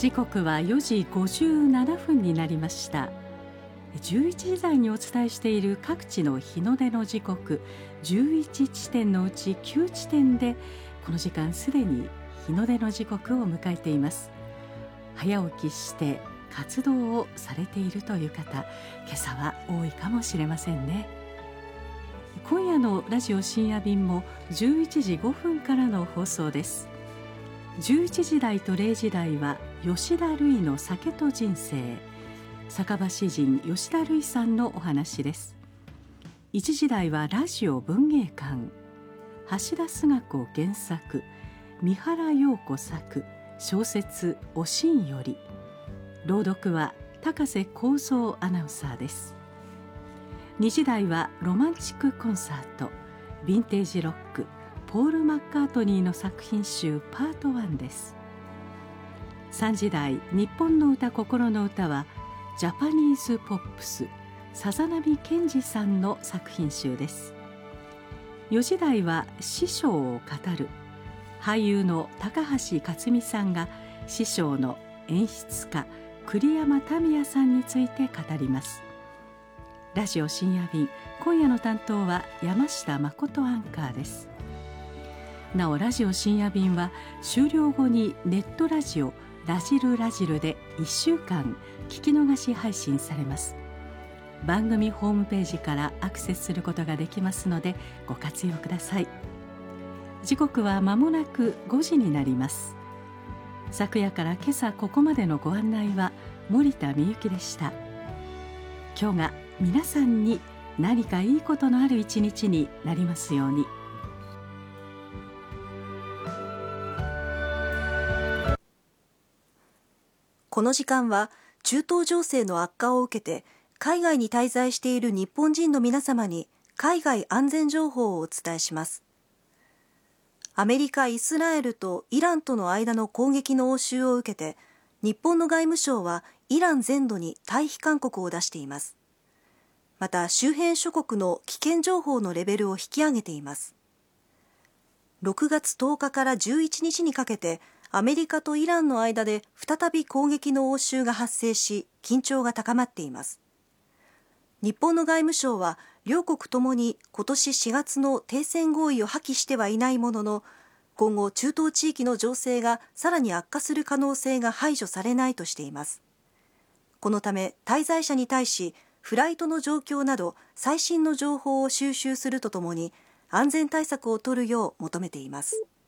時刻は4時57分になりました。11時台にお伝えしている各地の日の出の時刻、11地点のうち9地点でこの時間すでに日の出の時刻を迎えています。早起きして活動をされているという方、今朝は多いかもしれませんね。今夜のラジオ深夜便も11時5分からの放送です。11時台と0時台は吉田類の酒と人生、酒場詩人吉田類さんのお話です。1時台はラジオ文芸館、橋田壽賀子原作、三原陽子作小説おしんより、朗読は高瀬幸三アナウンサーです。2時台はロマンチックコンサート、ヴィンテージロック、ポール・マッカートニーの作品集パート1です。3時台日本の歌心の歌はジャパニーズポップス、さざ波健二さんの作品集です。4時台は師匠を語る、俳優の高橋克実さんが師匠の演出家栗山民也さんについて語ります。ラジオ深夜便、今夜の担当は山下誠アンカーです。なおラジオ深夜便は終了後にネットラジオラジルラジルで1週間聞き逃し配信されます。番組ホームページからアクセスすることができますのでご活用ください。時刻は間もなく5時になります。昨夜から今朝ここまでのご案内は森田美幸でした。今日が皆さんに何かいいことのある一日になりますように。 この時間は中東情勢の悪化を受けて海外に滞在している日本人の皆様に海外安全情報をお伝えします。アメリカ、イスラエルとイランとの間の攻撃の応酬を受けて、日本の外務省はイラン全土に退避勧告を出しています。また周辺諸国の危険情報のレベルを引き上げています。6月10日から11日にかけてアメリカとイランの間で再び攻撃の応酬が発生し、緊張が高まっています。日本の外務省は両国ともに今年4月の停戦合意を破棄してはいないものの、今後中東地域の情勢がさらに悪化する可能性が排除されないとしています。このため滞在者に対しフライトの状況など最新の情報を収集するとともに安全対策を取るよう求めています。